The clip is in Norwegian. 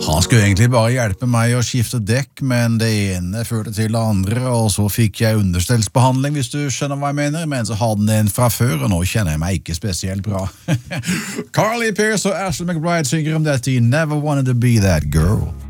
Han skulle egentlig bare hjelpe meg å skifte dekk, men det ene førte til det andre, og så fikk jeg understellsbehandling, hvis du skjønner hva jeg mener, men så hadde han en fra før, og nå kjenner jeg meg ikke spesielt bra. Carly Pearce og Ashley McBride synger om dette i Never Wanted to Be That Girl.